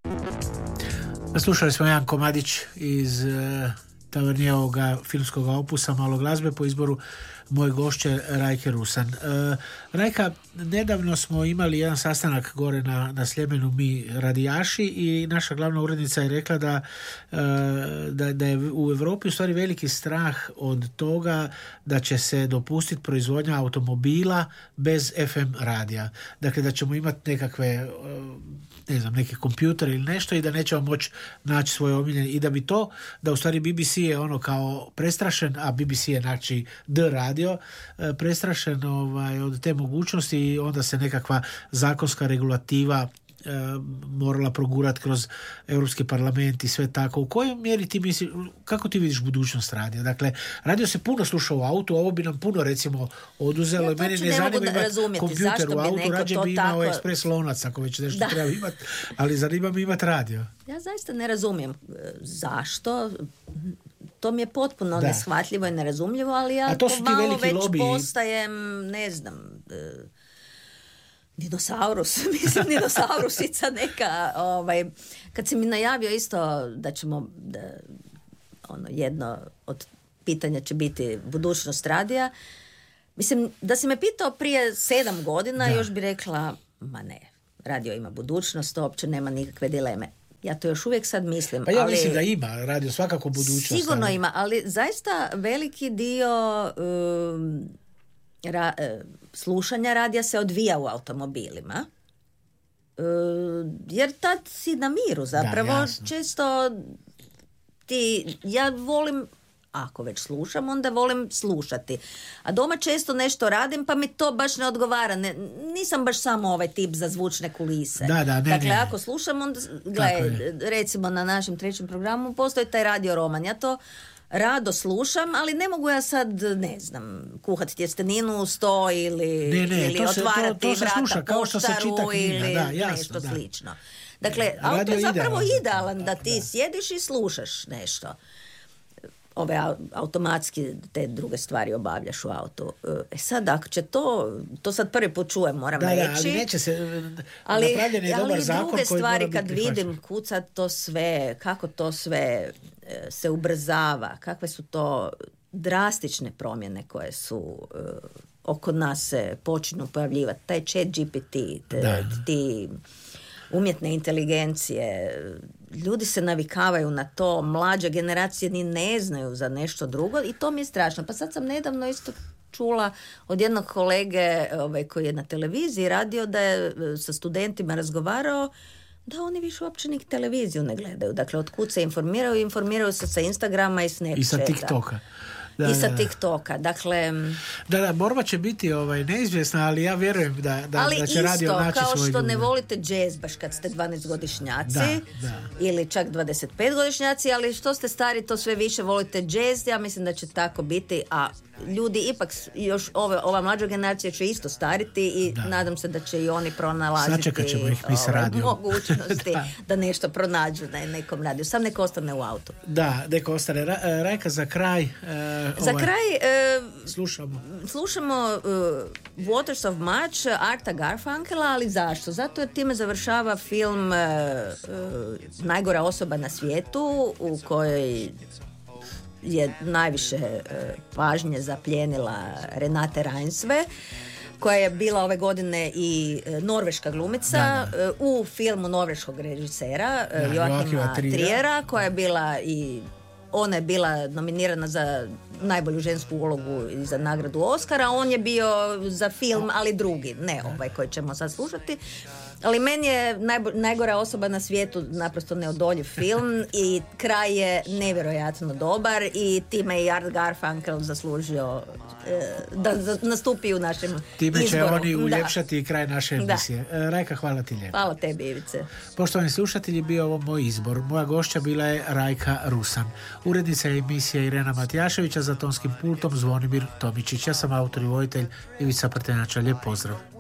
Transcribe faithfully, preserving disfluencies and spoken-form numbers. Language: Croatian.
Slušali smo jedan komadić iz uh, Tavernijevoga filmskog opusa Malo glazbe po izboru moje gošće Rajke Rusan. Uh, Rajka, nedavno smo imali jedan sastanak gore na, na Sljemenu mi radijaši i naša glavna urednica je rekla da, uh, da, da je u Europi u stvari veliki strah od toga da će se dopustiti proizvodnja automobila bez F M radija. Dakle, da ćemo imati nekakve uh, ne znam, neki kompjuter ili nešto i da nećemo moći naći svoje omiljene i da bi to, da u stvari B B C je ono kao prestrašen, a B B C je znači D radio, prestrašen ovaj, od te mogućnosti i onda se nekakva zakonska regulativa e, morala progurati kroz Europski parlament i sve tako. U kojoj mjeri ti misliš, kako ti vidiš budućnost radija? Dakle, radio se puno sluša u autu, ovo bi nam puno recimo oduzelo. Ja Meni ne zanima imati kompjuter u autu, rađe bi imao tako... ekspres lonac ako već nešto da. Treba imati, ali zanima mi imati radio. Ja zaista ne razumijem zašto. To mi je potpuno da. neshvatljivo i nerazumljivo, ali ja pomalo već lobby... postajem, ne znam, e, dinosaurus, mislim dinosaurusica neka. Ovaj, kad si mi najavio isto da ćemo, da, ono, jedno od pitanja će biti budućnost radija, mislim, da si me pitao prije sedam godina, da. još bi rekla, ma ne, radio ima budućnost, to uopće nema nikakve dileme. Ja to još uvijek sad mislim. Pa ja ali mislim da ima radio svakako budućnost. Sigurno ali... ima, ali zaista veliki dio um, ra, uh, slušanja radija se odvija u automobilima. Uh, jer tad si na miru zapravo. Da, često ti, ja volim, ako već slušam, onda volim slušati. A doma često nešto radim, pa mi to baš ne odgovara. Ne, nisam baš samo ovaj tip za zvučne kulise. Da, da, ne, dakle, ne. ako slušam, onda, gledaj, recimo na našem trećem programu postoji taj radio roman. Ja to rado slušam, ali ne mogu ja sad, ne znam, kuhati tjesteninu u sto ili, ne, ne, ili to se, otvarati to, to vrata sluša, kao što se čita knjiga, ili da, jasno, nešto da. slično. Dakle, auto je zapravo idealan da ti da. sjediš i slušaš nešto. Ove automatski te druge stvari obavljaš u autu. E sad, ako će to, to sad prvi put čujem, moram da, reći. Da, ali neće se, ali, napravljen je dobar ali zakon druge koji stvari mora kad biti vidim kucat to sve, kako to sve e, se ubrzava, kakve su to drastične promjene koje su e, oko nas se počinju pojavljivati. Taj chat G P T, te, ti umjetne inteligencije, ljudi se navikavaju na to, mlađe generacije ni ne znaju za nešto drugo i to mi je strašno. Pa sad sam nedavno isto čula od jednog kolege ovaj, koji je na televiziji radio da je sa studentima razgovarao da oni više uopće ni televiziju ne gledaju. Dakle, od kud se informiraju, informiraju se sa Instagrama i Snapchata. I sa TikToka. Da, I sa da, TikToka, dakle... Da, da, borba će biti ovaj, neizvjesna, ali ja vjerujem da, da, da će radio naći svoj isto, kao što ljude. Ne volite jazz baš kad ste dvanaestogodišnjaci da, da. ili čak dvadeset pet godišnjaci, ali što ste stari to sve više volite jazz, ja mislim da će tako biti, a ljudi ipak još ove, ova mlađa generacija će isto stariti i da. nadam se da će i oni pronalaziti ih mi s ove, mogućnosti da. da nešto pronađu na nekom radiju. Sam neko ostane u autu. Da, neko ostane. Ra, Rajka, za kraj... Uh, za ovaj, kraj uh, slušamo, slušamo uh, Waters of March Arta Garfunkela, ali zašto? Zato jer time završava film uh, uh, Najgora osoba na svijetu u kojoj je najviše uh, pažnje zaplijenila Renate Reinsve, koja je bila ove godine i uh, norveška glumica da, da. Uh, u filmu norveškog režisera uh, Joachima Triera, koja je bila i ona je bila nominirana za najbolju žensku ulogu i za nagradu Oscara, on je bio za film, ali drugi, ne ovaj koji ćemo sad slušati. Ali meni je najbo- najgora osoba na svijetu naprosto neodoljiv film i kraj je nevjerojatno dobar i time je Art Garfunkel zaslužio e, da za, nastupi u našem time izboru. Time će oni uljepšati kraj naše emisije. Da. Rajka, hvala ti lijepo. Hvala tebi, Ivice. Poštovani slušatelji, bio ovo moj izbor. Moja gošća bila je Rajka Rusan. Urednica je emisije Irena Matijaševića, za tonskim pultom Zvonimir Tomičić. Ja sam autor i vojitelj Ivica Prtenjača. Lijep pozdrav.